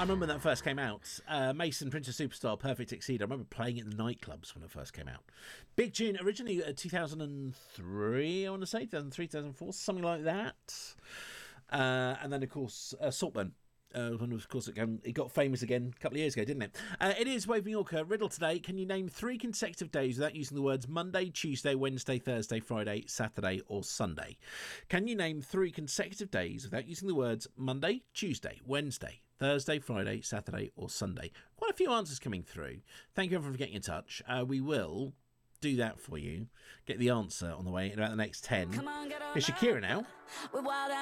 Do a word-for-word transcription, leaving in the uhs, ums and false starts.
remember when that first came out. Uh, Mason, Princess Superstar, Perfect Exceed. I remember playing it in the nightclubs when it first came out. Big tune, originally uh, two thousand three, I want to say, two thousand three, two thousand four, something like that. Uh, and then, of course, uh, Saltburn. Uh, when of course it, came, it got famous again a couple of years ago, didn't it? Uh, it is Wave Yorker. Riddle today. Can you name three consecutive days without using the words Monday, Tuesday, Wednesday, Thursday, Friday, Saturday, or Sunday? Can you name three consecutive days without using the words Monday, Tuesday, Wednesday, Thursday, Friday, Saturday, or Sunday? Quite a few answers coming through. Thank you everyone for getting in touch. Uh, we will do that for you. Get the answer on the way in about the next ten. Come on, get on. It's Shakira now.